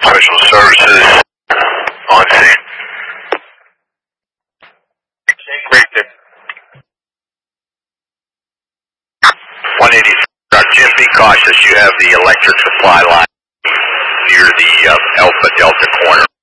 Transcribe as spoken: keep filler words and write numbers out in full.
Special Services on scene. Great. one eighty. Uh, Jim, be cautious. You have the electric supply line near the uh, Alpha Delta corner.